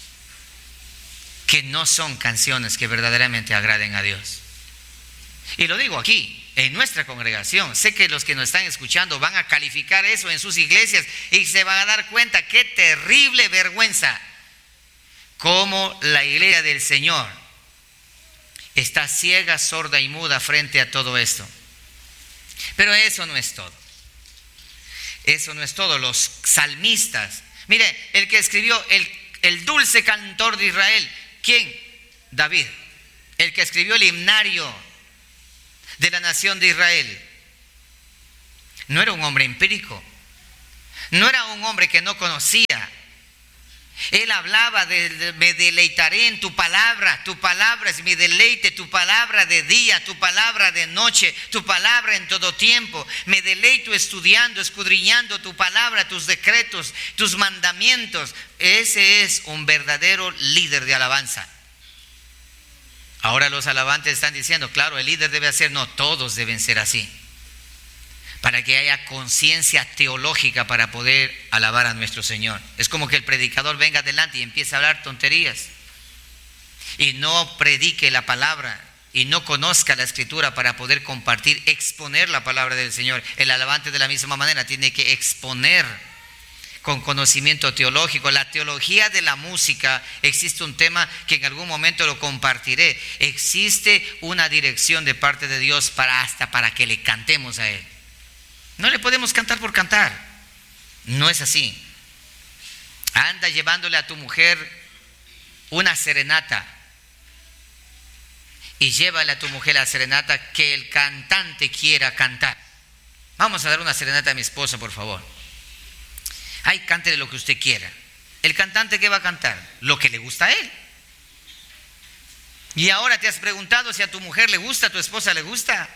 que no son canciones que verdaderamente agraden a Dios. Y lo digo aquí, en nuestra congregación. Sé que los que nos están escuchando van a calificar eso en sus iglesias y se van a dar cuenta qué terrible vergüenza. Cómo la iglesia del Señor está ciega, sorda y muda frente a todo esto. Pero eso no es todo. Eso no es todo. Los salmistas. Mire, el que escribió el, el dulce cantor de Israel. ¿Quién? David. el que escribió el himnario de la nación de Israel, no era un hombre empírico, no era un hombre que no conocía. Él hablaba de, de me deleitaré en tu palabra, tu palabra es mi deleite, tu palabra de día, tu palabra de noche, tu palabra en todo tiempo. Me deleito estudiando, escudriñando tu palabra, tus decretos, tus mandamientos. Ese es un verdadero líder de alabanza. Ahora los alabantes están diciendo, claro, el líder debe ser, no, todos deben ser así, para que haya conciencia teológica para poder alabar a nuestro Señor. Es como que el predicador venga adelante y empiece a hablar tonterías y no predique la palabra y no conozca la escritura para poder compartir, exponer la palabra del Señor. El alabante de la misma manera tiene que exponer con conocimiento teológico. La teología de la música, existe un tema que en algún momento lo compartiré. Existe una dirección de parte de Dios para hasta para que le cantemos a Él. No le podemos cantar por cantar. No es así. Anda llevándole a tu mujer una serenata y llévale a tu mujer la serenata que el cantante quiera cantar. Vamos a dar una serenata a mi esposa, por favor. Ay, cántele lo que usted quiera. ¿El cantante qué va a cantar? Lo que le gusta a él. Y ahora te has preguntado si a tu mujer le gusta, a tu esposa le gusta.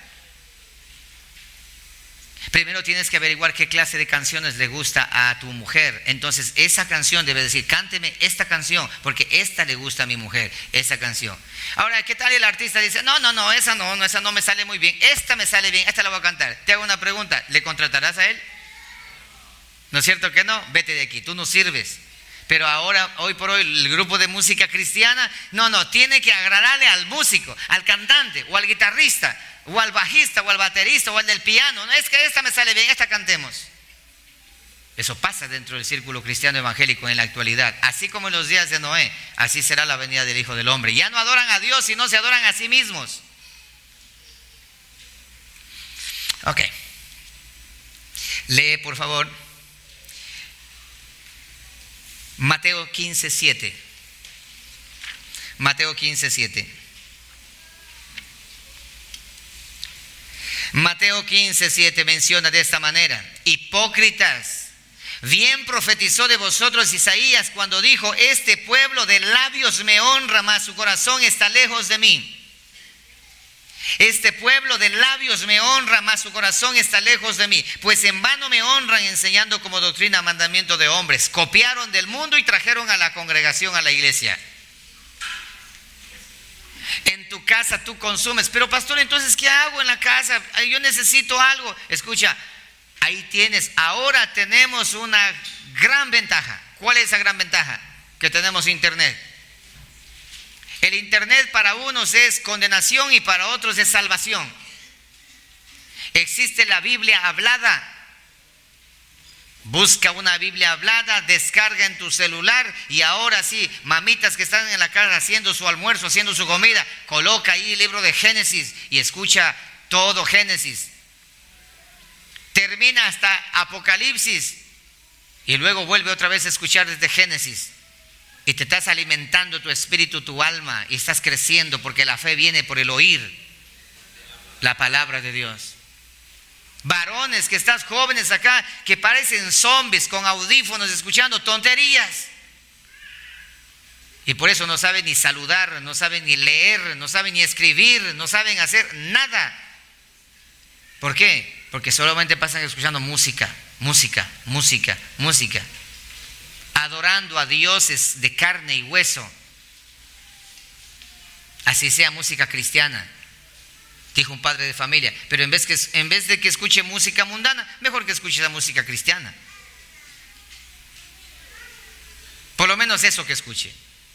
Primero tienes que averiguar qué clase de canciones le gusta a tu mujer. Entonces esa canción debe decir, cánteme esta canción, porque esta le gusta a mi mujer, esa canción. Ahora, ¿qué tal el artista dice, no, no, no, esa no, no, esa no me sale muy bien, esta me sale bien, esta la voy a cantar? Te hago una pregunta, ¿le contratarás a él? ¿No es cierto que no? Vete de aquí, tú no sirves. Pero ahora, hoy por hoy, el grupo de música cristiana, no, no, tiene que agradarle al músico, al cantante, o al guitarrista, o al bajista, o al baterista, o al del piano. No es que esta me sale bien, esta cantemos. Eso pasa dentro del círculo cristiano evangélico en la actualidad. Así como en los días de Noé, así será la venida del Hijo del Hombre. Ya no adoran a Dios, sino se adoran a sí mismos. Ok. Lee, por favor, Mateo quince, siete. Mateo quince, siete. Mateo quince, siete menciona de esta manera: hipócritas, bien profetizó de vosotros Isaías cuando dijo, este pueblo de labios me honra, mas su corazón está lejos de mí. Este pueblo de labios me honra, mas su corazón está lejos de mí. Pues en vano me honran enseñando como doctrina mandamiento de hombres. Copiaron del mundo y trajeron a la congregación a la iglesia. En tu casa tú consumes, pero pastor, entonces ¿qué hago en la casa? Yo necesito algo. Escucha, ahí tienes, ahora tenemos una gran ventaja. ¿Cuál es esa gran ventaja? Que tenemos internet. El internet para unos es condenación y para otros es salvación. Existe la Biblia hablada. Busca una Biblia hablada, descarga en tu celular y ahora sí, mamitas que están en la casa haciendo su almuerzo, haciendo su comida, coloca ahí el libro de Génesis y escucha todo Génesis. Termina hasta Apocalipsis y luego vuelve otra vez a escuchar desde Génesis. Y te estás alimentando tu espíritu, tu alma, y estás creciendo, porque la fe viene por el oír la palabra de Dios. Varones que estás jóvenes acá, que parecen zombies con audífonos escuchando tonterías. Y por eso no saben ni saludar, no saben ni leer, no saben ni escribir, no saben hacer nada. ¿Por qué? Porque solamente pasan escuchando música, música, música, música. Adorando a dioses de carne y hueso. Así sea música cristiana, dijo un padre de familia. Pero en vez, que, en vez de que escuche música mundana, mejor que escuche la música cristiana. Por lo menos eso que escuche.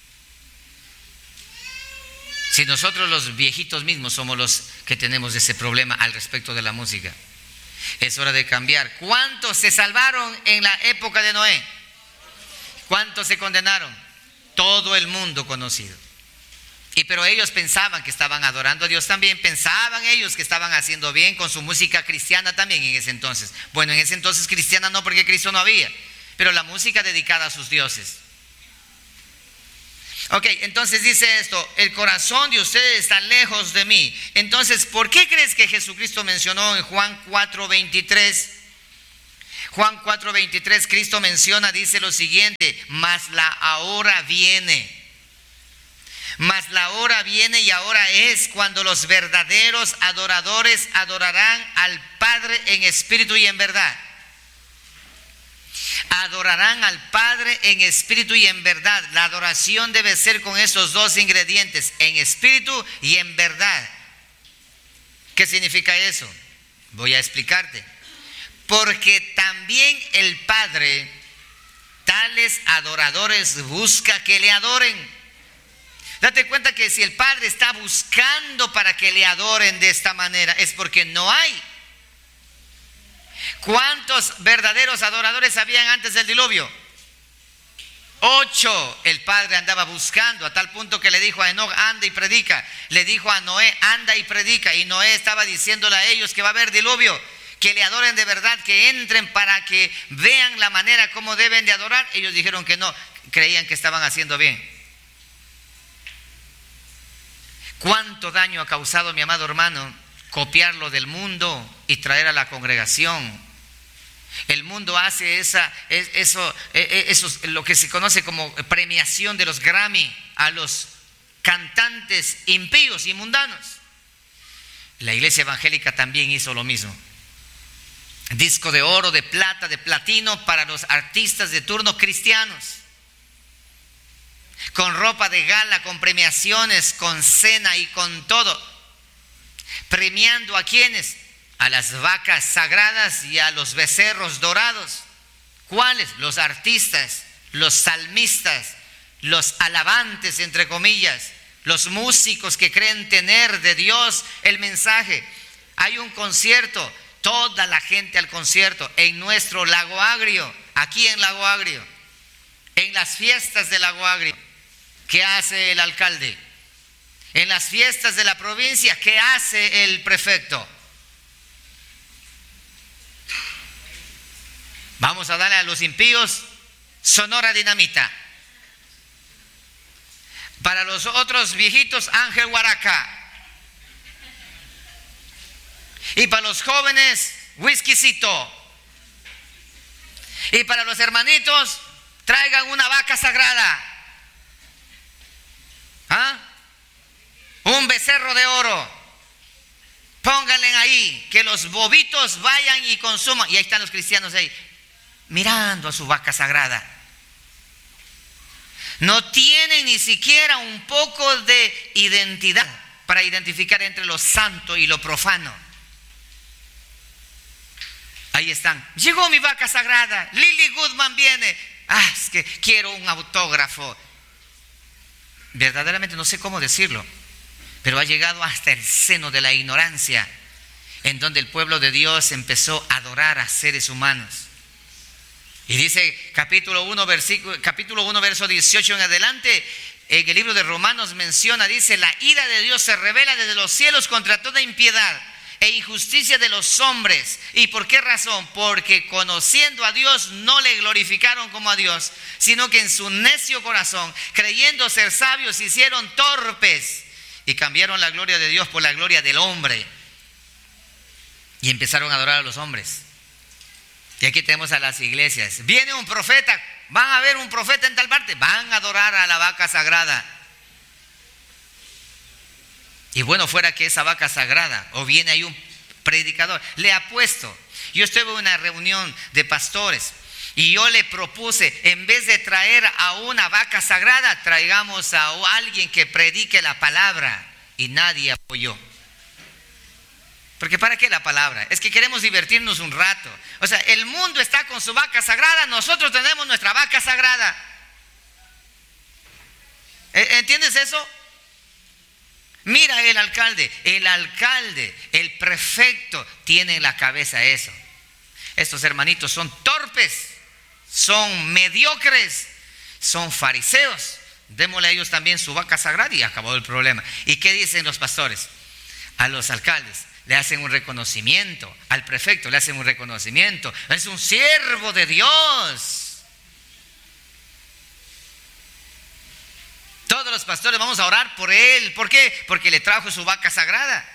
Si nosotros los viejitos mismos somos los que tenemos ese problema al respecto de la música, es hora de cambiar. ¿Cuántos se salvaron en la época de Noé? ¿Cuántos se condenaron? Todo el mundo conocido. Y pero ellos pensaban que estaban adorando a Dios también, pensaban ellos que estaban haciendo bien con su música cristiana también en ese entonces. Bueno, en ese entonces cristiana no, porque Cristo no había, pero la música dedicada a sus dioses. Ok, entonces dice esto: el corazón de ustedes está lejos de mí. Entonces, ¿por qué crees que Jesucristo mencionó en Juan cuatro veintitrés? Juan cuatro veintitrés, Cristo menciona, dice lo siguiente: mas la hora viene. Mas la hora viene y ahora es cuando los verdaderos adoradores adorarán al Padre en espíritu y en verdad. Adorarán al Padre en espíritu y en verdad. La adoración debe ser con esos dos ingredientes: en espíritu y en verdad. ¿Qué significa eso? Voy a explicarte. Porque también el Padre tales adoradores busca que le adoren. Date cuenta que si el Padre está buscando para que le adoren de esta manera, es porque no hay. ¿Cuántos verdaderos adoradores habían antes del diluvio? Ocho. El Padre andaba buscando, a tal punto que le dijo a Enoc: anda y predica. Le dijo a Noé: anda y predica. Y Noé estaba diciéndole a ellos que va a haber diluvio, que le adoren de verdad, que entren para que vean la manera como deben de adorar. Ellos dijeron que no, creían que estaban haciendo bien. ¿Cuánto daño ha causado, mi amado hermano, copiarlo del mundo y traer a la congregación? El mundo hace esa, eso, eso, lo que se conoce como premiación de los Grammy a los cantantes impíos y mundanos. La iglesia evangélica también hizo lo mismo. Disco de oro, de plata, de platino para los artistas de turno cristianos. Con ropa de gala, con premiaciones, con cena y con todo. Premiando a quienes, a las vacas sagradas y a los becerros dorados. ¿Cuáles? Los artistas, los salmistas, los alabantes, entre comillas, los músicos que creen tener de Dios el mensaje. Hay un concierto, toda la gente al concierto en nuestro Lago Agrio, aquí en Lago Agrio, en las fiestas de Lago Agrio. ¿Qué hace el alcalde? En las fiestas de la provincia, ¿qué hace el prefecto? Vamos a darle a los impíos Sonora Dinamita. Para los otros viejitos, Ángel Huaraca. Y para los jóvenes, Whiskycito. Y para los hermanitos, traigan una vaca sagrada. ¿Ah? Un becerro de oro. Pónganle ahí, que los bobitos vayan y consuman. Y ahí están los cristianos ahí, mirando a su vaca sagrada. No tienen ni siquiera un poco de identidad para identificar entre lo santo y lo profano. Ahí están. Llegó mi vaca sagrada. Lily Goodman viene. Ah, es que quiero un autógrafo. Verdaderamente no sé cómo decirlo, pero ha llegado hasta el seno de la ignorancia, en donde el pueblo de Dios empezó a adorar a seres humanos. Y dice capítulo uno, versículo, capítulo uno, verso dieciocho en adelante, en el libro de Romanos menciona, dice: la ira de Dios se revela desde los cielos contra toda impiedad e injusticia de los hombres. ¿Y por qué razón? Porque conociendo a Dios no le glorificaron como a Dios, sino que en su necio corazón, creyendo ser sabios, se hicieron torpes y cambiaron la gloria de Dios por la gloria del hombre y empezaron a adorar a los hombres. Y aquí tenemos a las iglesias. Viene un profeta, van a ver un profeta en tal parte, van a adorar a la vaca sagrada. Y bueno fuera que esa vaca sagrada, o viene ahí un predicador, le apuesto. Yo estuve en una reunión de pastores y yo le propuse, en vez de traer a una vaca sagrada, traigamos a alguien que predique la palabra, y nadie apoyó. Porque ¿para qué la palabra? Es que queremos divertirnos un rato. O sea, el mundo está con su vaca sagrada, nosotros tenemos nuestra vaca sagrada. ¿Entiendes eso? Mira el alcalde, el alcalde, el prefecto tiene en la cabeza eso. Estos hermanitos son torpes, son mediocres, son fariseos. Démosle a ellos también su vaca sagrada y acabó el problema. ¿Y qué dicen los pastores? A los alcaldes le hacen un reconocimiento, al prefecto le hacen un reconocimiento. Es un siervo de Dios. Todo pastores, vamos a orar por él. ¿Por qué? Porque le trajo su vaca sagrada,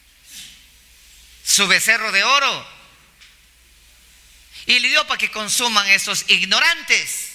su becerro de oro, y le dio para que consuman esos ignorantes.